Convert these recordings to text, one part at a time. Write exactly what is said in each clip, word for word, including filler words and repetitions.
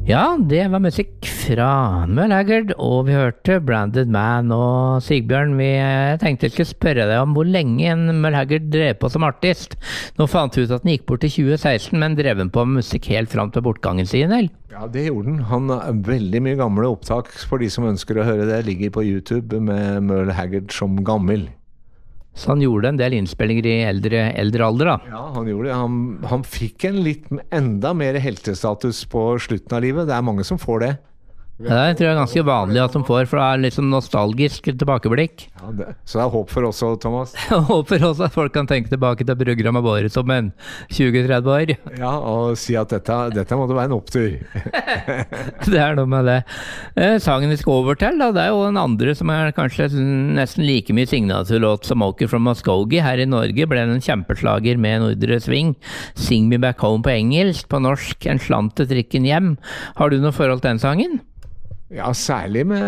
Ja, det var musikk fra Merle Haggard, og vi hørte Branded Man. Og Sigbjørn, vi tenkte jeg skulle spørre deg om hvor lenge en Merle Haggard drev på som artist. Nå fant vi ut at den gikk bort til tjue seksten, men drev den på med musikk helt fram til bortgangen sin, eller? Ja, det gjorde den. Han har veldig mye gamle opptak for de som ønsker å høre det. Ligger på YouTube med Merle Haggard som gammel. Så han gjorde en del innspillinger i eldre, eldre alder, da? Ja, han gjorde det. Han, han fikk en litt enda mer heltestatus på slutten av livet. Det er mange som får det. Ja, det tror jeg er ganske vanlig at de får, for det er liksom nostalgisk tilbakeblikk. Ja, det, så det er håp for oss også, Thomas. Jeg håper også at folk kan tenke tilbake til programmet vårt som en tjue til tretti år. Ja, og si at dette, dette måtte være en opptur. Det er noe med det. Eh, sangen vi skal over til, da, det er jo en andre som er kanskje nesten like mye signaturlåt som Moker from Muskogee. Her i Norge ble den en kjempeslager med Nordre Sving. Sing Me Back Home på engelsk, på norsk En slant til trikken hjem. Har du noe forhold til den sangen? Ja, særlig med,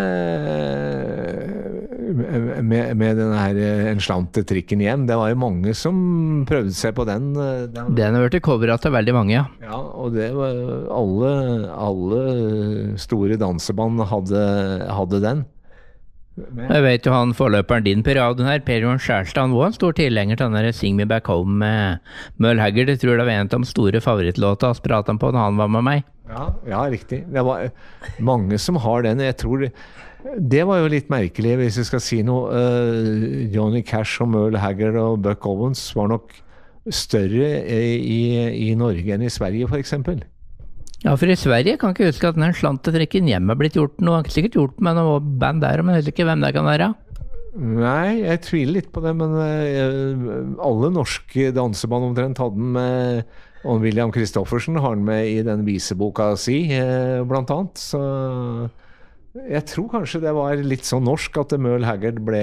med, med den her En slant til trikken hjem. Det var jo mange som prøvde seg på den. Den, den har vært coveret til veldig mange, ja. Ja, og det var alle, alle store danseband hadde, hadde den. Men jeg vet jo han forløperen din på radioen her, Per Johan Skjærstad, han var en stor tilhenger til den der Sing Me Back Home med Merle Haggard. Jeg tror det var en av de store favorittlåta vi pratet om på når han var med meg. Ja, ja, riktig. Det var mange som har den. Jeg tror det, det var jo litt merkelig, hvis jeg skal si noe. Uh, Johnny Cash og Merle Haggard og Buck Owens var nok større i, i Norge enn i Sverige, for eksempel. Ja, for i Sverige kan ikke huske at den slant til trikken hjem har blitt gjort noe. Han har sikkert gjort med noe band der, men jeg vet ikke hvem det kan være. Nei, jeg tviler litt på det, men uh, alle norske danseband omtrent hadde den med, og William Kristoffersen har den med i den viseboka si, uh, blant annet. Så jeg tror kanskje det var litt sånn norsk at Merle Haggard ble,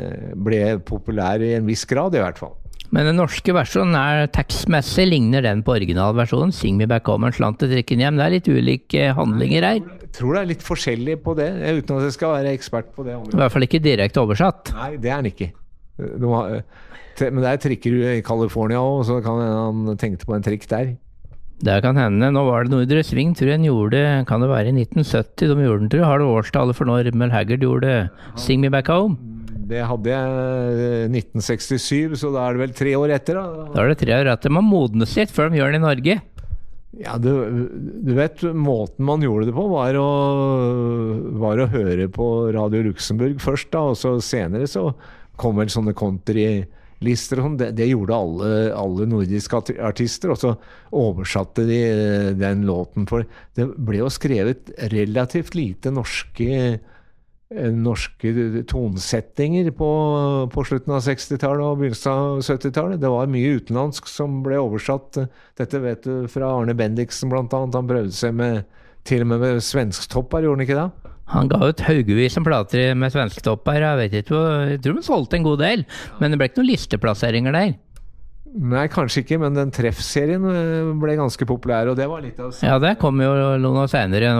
ble populær i en viss grad, i hvert fall. Men den norske versjonen er tekstmessig, ligner den på originalversjonen. Sing Me Back Home, En slant til trikken hjem. Det er litt ulike handlinger her. Jeg tror det er litt forskjellig på det, uten at jeg skal være ekspert på det. I hvert fall ikke direkte oversatt. Nei, det er den ikke. De har, men det er trikker i California også, så kan han tenkte på en trikk der. Det kan hende. Nå var det Nordre Sving, tror jeg den gjorde, kan det være i nitten sytti de gjorde den, tror jeg. Har du årstallet for når Merle Haggard gjorde Sing Me Back Home? Det hadde jeg nitten sekstisju, så da er det vel tre år etter da. Da er det tre år etter. Man modnes litt før de gjør det i Norge. Ja, du, du vet, måten man gjorde det på var å, var å høre på Radio Luxembourg først da, og så senere så kom vel sånne countrylister og sånn. Det, det gjorde alle, alle nordiske artister, og så oversatte de den låten for. Det ble jo skrevet relativt lite norske norske tonsettinger på, på slutten av sekstitallet og begynnelsen av syttitallet. Det var mye utenlandsk som ble oversatt. Dette vet du fra Arne Bendiksen blant annet. Han prøvde seg med, til og med med svensktopper, gjorde han ikke det? Han ga ut haugevis som plater med svensktopper. Jeg vet ikke, jeg tror han solgte en god del, men det ble ikke noen listeplasseringer der. Nei, kanskje ikke, men den treffserien ble ganske populær, og det var litt av... Ja, det kom jo noen år senere.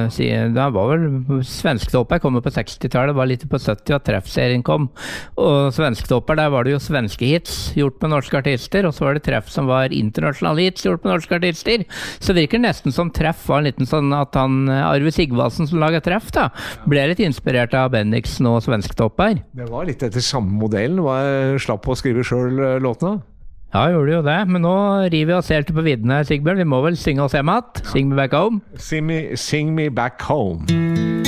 Det var vel Svensktopper kom jo på sekstitallet, det var litt på sytti at treffserien kom. Og Svensktopper, der var det jo svenske hits gjort med norske artister, og så var det treff som var internasjonale hits gjort med norske artister. Så det virker nesten som treff var en liten sånn at han, Arve Sigvaldsen som laget treff da, ble litt inspirert av Bendiksen og Svensktopper. Det var litt etter samme modellen, var slapp å skrive selv låtene. Ja, gjorde jo det, men nå river vi oss helt på vidden her, Sigbjørn. Vi må vel synge oss hjem at? Sing Me Back Home? Sing me, sing me back home.